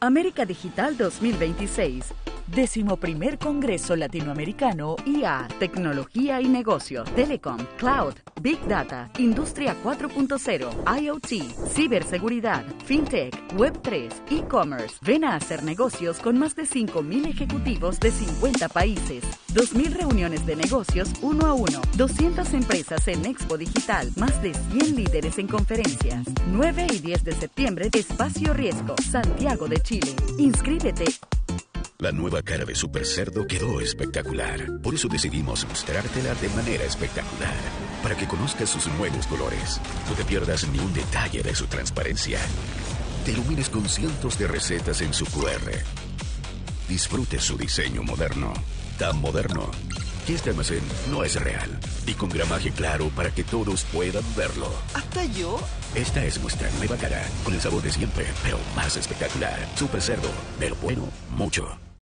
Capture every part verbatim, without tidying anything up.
América Digital dos mil veintiséis. Décimo primer Congreso Latinoamericano I A, Tecnología y Negocio, Telecom, Cloud, Big Data, Industria cuatro punto cero, IoT, Ciberseguridad, FinTech, Web tres, E-Commerce. Ven a hacer negocios con más de cinco mil ejecutivos de cincuenta países. dos mil reuniones de negocios uno a uno. doscientas empresas en Expo Digital. Más de cien líderes en conferencias. nueve y diez de septiembre, Espacio Riesgo, Santiago de Chile. Inscríbete. La nueva cara de Super Cerdo quedó espectacular. Por eso decidimos mostrártela de manera espectacular. Para que conozcas sus nuevos colores. No te pierdas ni un detalle de su transparencia. Te ilumines con cientos de recetas en su Q R. Disfrute su diseño moderno. Tan moderno que este almacén no es real. Y con gramaje claro para que todos puedan verlo. ¿Hasta yo? Esta es nuestra nueva cara. Con el sabor de siempre, pero más espectacular. Super Cerdo. De lo bueno, mucho.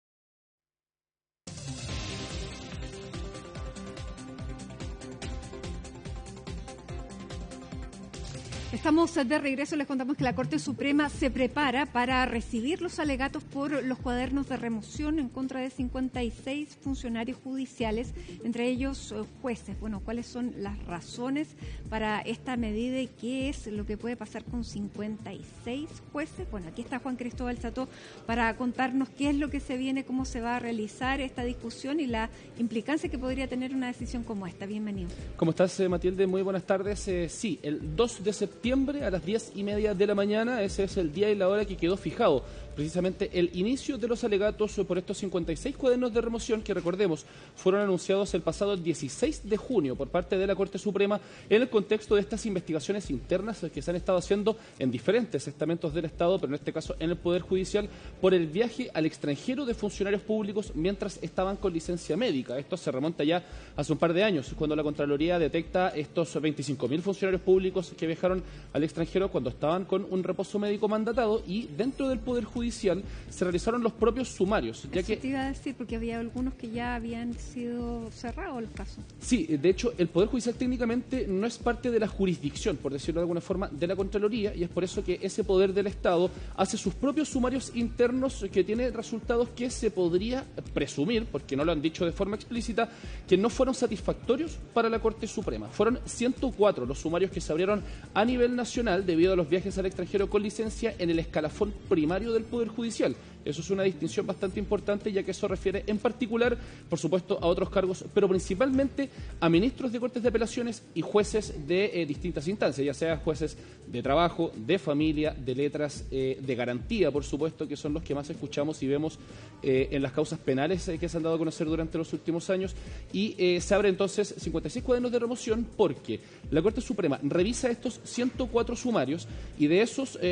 Estamos de regreso, les contamos que la Corte Suprema se prepara para recibir los alegatos por los cuadernos de remoción en contra de cincuenta y seis funcionarios judiciales, entre ellos jueces. Bueno, ¿cuáles son las razones para esta medida y qué es lo que puede pasar con cincuenta y seis jueces? Bueno, aquí está Juan Cristóbal Sató para contarnos qué es lo que se viene, cómo se va a realizar esta discusión y la implicancia que podría tener una decisión como esta. Bienvenido. ¿Cómo estás, eh, Matilde? Muy buenas tardes. Eh, sí, el dos de septiembre a las diez y media de la mañana, ese es el día y la hora que quedó fijado. Precisamente el inicio de los alegatos por estos cincuenta y seis cuadernos de remoción que, recordemos, fueron anunciados el pasado dieciséis de junio por parte de la Corte Suprema en el contexto de estas investigaciones internas que se han estado haciendo en diferentes estamentos del Estado, pero en este caso en el Poder Judicial, por el viaje al extranjero de funcionarios públicos mientras estaban con licencia médica. Esto se remonta ya hace un par de años, cuando la Contraloría detecta estos veinticinco mil funcionarios públicos que viajaron al extranjero cuando estaban con un reposo médico mandatado, y dentro del Poder Judicial se realizaron los propios sumarios. Ya Eso que, te iba a decir, porque había algunos que ya habían sido cerrados los casos. Sí, de hecho, el Poder Judicial técnicamente no es parte de la jurisdicción, por decirlo de alguna forma, de la Contraloría, y es por eso que ese poder del Estado hace sus propios sumarios internos que tiene resultados que se podría presumir, porque no lo han dicho de forma explícita, que no fueron satisfactorios para la Corte Suprema. Fueron ciento cuatro los sumarios que se abrieron a nivel nacional debido a los viajes al extranjero con licencia en el escalafón primario del Poder Judicial. Eso es una distinción bastante importante, ya que eso refiere en particular, por supuesto, a otros cargos, pero principalmente a ministros de Cortes de Apelaciones y jueces de eh, distintas instancias, ya sea jueces de trabajo, de familia, de letras, eh, de garantía, por supuesto, que son los que más escuchamos y vemos eh, en las causas penales eh, que se han dado a conocer durante los últimos años. Y eh, se abre entonces cincuenta y seis cuadernos de remoción porque la Corte Suprema revisa estos ciento cuatro sumarios y de esos... Eh,